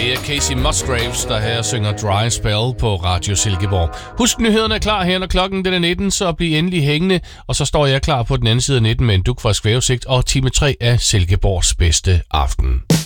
Det er Casey Musgraves, der her synger Dry Spell på Radio Silkeborg. Husk, nyhederne er klar her, når klokken den er 19, så bliv endelig hængende. Og så står jeg klar på den anden side af 19 med en dug fra Skvævesigt og time 3 af Silkeborgs bedste aften.